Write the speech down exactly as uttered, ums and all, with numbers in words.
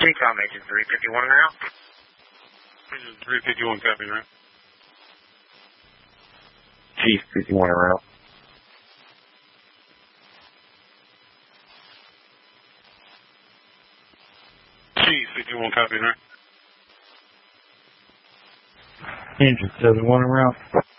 Recom agent three fifty-one route. Agent three fifty-one, copy, right? Chief fifty-one route. Chief fifty-one, copy, right? Engine seventy-one route.